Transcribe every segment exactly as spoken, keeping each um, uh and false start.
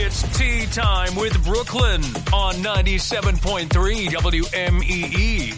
It's tea time with Brooklyn on ninety-seven point three W M E E.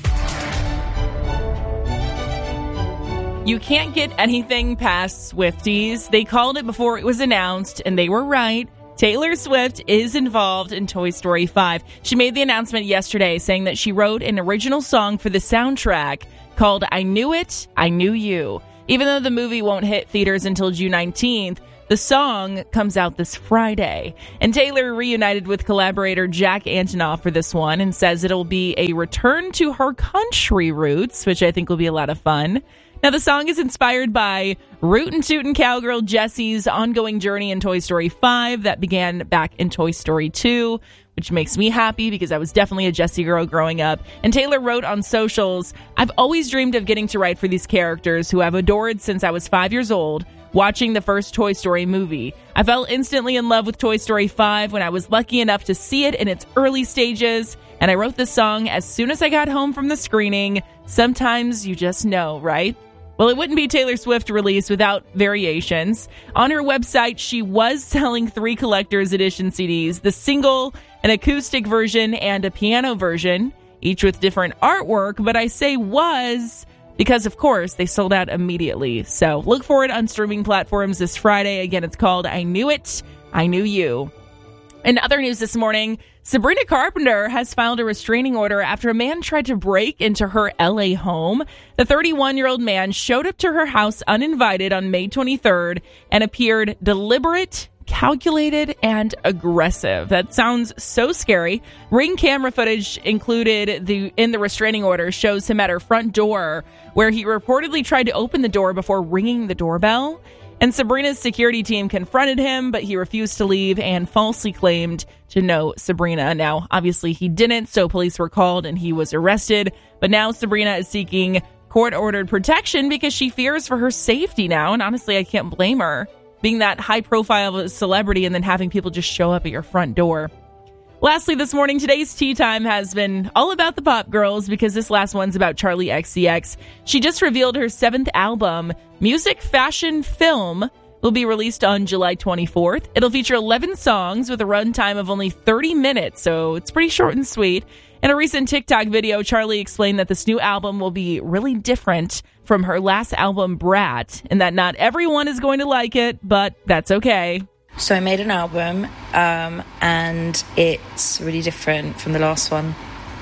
You can't get anything past Swifties. They called it before it was announced, and they were right. Taylor Swift is involved in Toy Story five. She made the announcement yesterday saying that she wrote an original song for the soundtrack called I Knew It, I Knew You. Even though the movie won't hit theaters until June nineteenth, the song comes out this Friday. And Taylor reunited with collaborator Jack Antonoff for this one and says it'll be a return to her country roots, which I think will be a lot of fun. Now, the song is inspired by Rootin' Tootin' Cowgirl Jessie's ongoing journey in Toy Story five that began back in Toy Story two, which makes me happy because I was definitely a Jessie girl growing up. And Taylor wrote on socials, I've always dreamed of getting to write for these characters who I've adored since I was five years old, watching the first Toy Story movie. I fell instantly in love with Toy Story five when I was lucky enough to see it in its early stages, and I wrote this song as soon as I got home from the screening. Sometimes you just know, right? Well, it wouldn't be Taylor Swift release without variations. On her website, she was selling three collector's edition C Ds, the single, an acoustic version, and a piano version, each with different artwork, but I say was because, of course, they sold out immediately. So look for it on streaming platforms this Friday. Again, it's called I Knew It, I Knew You. In other news this morning, Sabrina Carpenter has filed a restraining order after a man tried to break into her L A home. The thirty-one-year-old man showed up to her house uninvited on May twenty-third and appeared deliberate, calculated, and aggressive. That sounds so scary. Ring camera footage included the in the restraining order shows him at her front door, where he reportedly tried to open the door before ringing the doorbell. And Sabrina's security team confronted him, but he refused to leave and falsely claimed to know Sabrina. Now, obviously he didn't, so police were called and he was arrested. But now Sabrina is seeking court-ordered protection because she fears for her safety now. And honestly, I can't blame her, being that high-profile celebrity and then having people just show up at your front door. Lastly, this morning, today's tea time has been all about the pop girls because this last one's about Charli X C X. She just revealed her seventh album, Music, Fashion, Film, will be released on July twenty-fourth. It'll feature eleven songs with a runtime of only thirty minutes, so it's pretty short and sweet. In a recent TikTok video, Charli explained that this new album will be really different from her last album, Brat, and that not everyone is going to like it, but that's okay. So I made an album, um, and it's really different from the last one.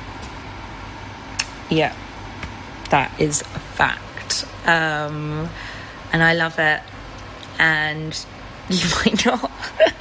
Yeah, that is a fact. Um, and I love it, and you might not.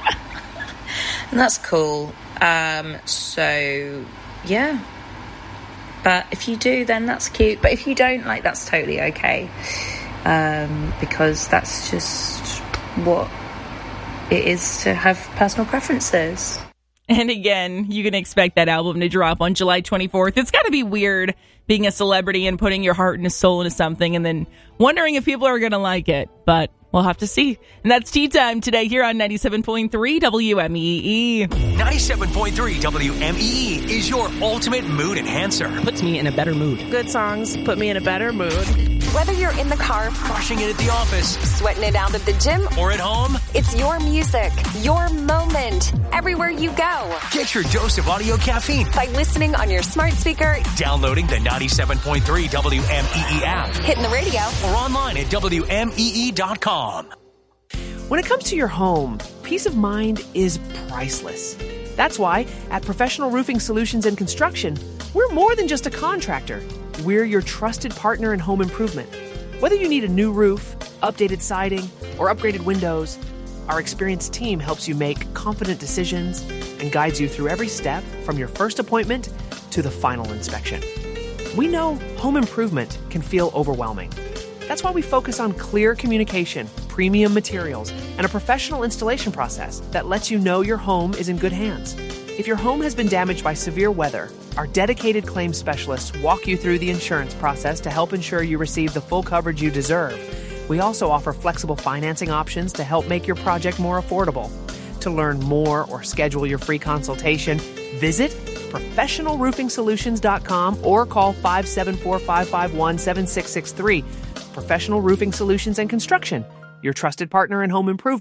And that's cool. Um, so, yeah. But if you do, then that's cute. But if you don't, like, that's totally okay. Um, because that's just what it is to have personal preferences. And again, you can expect that album to drop on July twenty-fourth. It's got to be weird being a celebrity and putting your heart and soul into something and then wondering if people are going to like it. But we'll have to see. And that's Tea Time today here on ninety-seven point three W M E E. ninety-seven point three W M E E is your ultimate mood enhancer. Puts me in a better mood. Good songs put me in a better mood. Whether you're in the car, crushing it at the office, sweating it out at the gym, or at home, it's your music, your moment, everywhere you go. Get your dose of audio caffeine by listening on your smart speaker, downloading the ninety-seven point three W M E E app, hitting the radio, or online at W M E E dot com. When it comes to your home, peace of mind is priceless. That's why at Professional Roofing Solutions and Construction, we're more than just a contractor. We're your trusted partner in home improvement. Whether you need a new roof, updated siding, or upgraded windows, our experienced team helps you make confident decisions and guides you through every step from your first appointment to the final inspection. We know home improvement can feel overwhelming. That's why we focus on clear communication, premium materials, and a professional installation process that lets you know your home is in good hands. If your home has been damaged by severe weather, our dedicated claims specialists walk you through the insurance process to help ensure you receive the full coverage you deserve. We also offer flexible financing options to help make your project more affordable. To learn more or schedule your free consultation, visit professional roofing solutions dot com or call five seven four, five five one, seven six six three. Professional Roofing Solutions and Construction, your trusted partner in home improvement.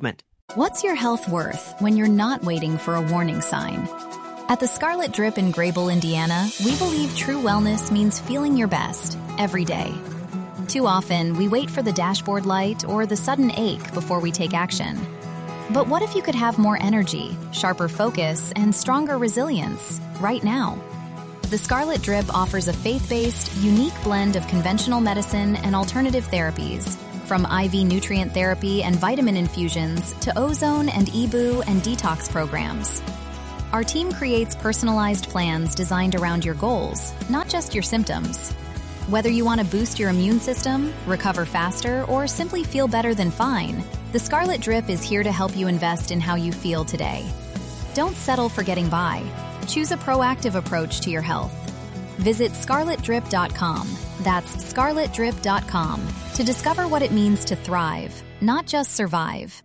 What's your health worth when you're not waiting for a warning sign? At the Scarlet Drip in Grable, Indiana, we believe true wellness means feeling your best every day. Too often, we wait for the dashboard light or the sudden ache before we take action. But what if you could have more energy, sharper focus, and stronger resilience right now? The Scarlet Drip offers a faith-based, unique blend of conventional medicine and alternative therapies, from I V nutrient therapy and vitamin infusions to ozone and E B U and detox programs. Our team creates personalized plans designed around your goals, not just your symptoms. Whether you want to boost your immune system, recover faster, or simply feel better than fine, the Scarlet Drip is here to help you invest in how you feel today. Don't settle for getting by. Choose a proactive approach to your health. Visit scarlet drip dot com. That's scarlet drip dot com to discover what it means to thrive, not just survive.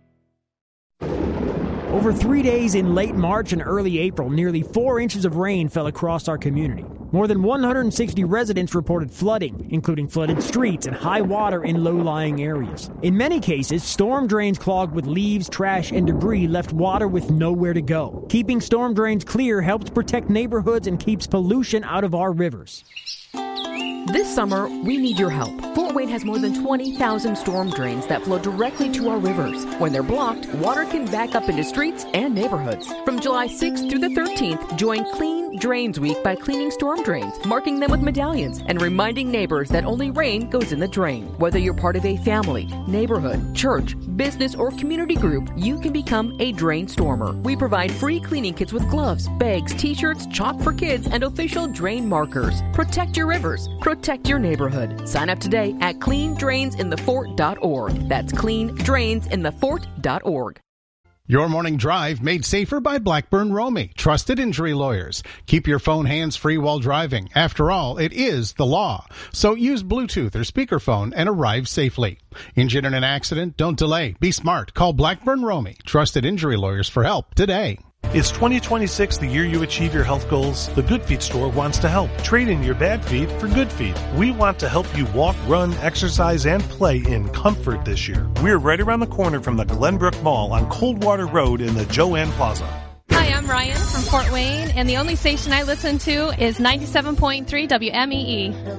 Over three days in late March and early April, nearly four inches of rain fell across our community. More than one hundred sixty residents reported flooding, including flooded streets and high water in low-lying areas. In many cases, storm drains clogged with leaves, trash, and debris left water with nowhere to go. Keeping storm drains clear helps protect neighborhoods and keeps pollution out of our rivers. This summer, we need your help. Fort Wayne has more than twenty thousand storm drains that flow directly to our rivers. When they're blocked, water can back up into streets and neighborhoods. From July sixth through the thirteenth, join Clean Drains Week by cleaning storm drains, marking them with medallions, and reminding neighbors that only rain goes in the drain. Whether you're part of a family, neighborhood, church, business, or community group, you can become a drain stormer. We provide free cleaning kits with gloves, bags, t-shirts, chalk for kids, and official drain markers. Protect your rivers. Protect your neighborhood. Sign up today at clean drains in the fort dot org. That's clean drains in the fort dot org. Your morning drive made safer by Blackburn Romey, trusted injury lawyers. Keep your phone hands-free while driving. After all, it is the law. So use Bluetooth or speakerphone and arrive safely. Injured in an accident? Don't delay. Be smart. Call Blackburn Romey, trusted injury lawyers, for help today. Is twenty twenty-six the year you achieve your health goals? The Good Feet store wants to help. Trade in your bad feet for good feet. We want to help you walk, run, exercise, and play in comfort this year. We're right around the corner from the Glenbrook Mall on Coldwater Road in the Joanne Plaza. Hi, I'm Ryan from Fort Wayne, and the only station I listen to is ninety-seven point three W M E E.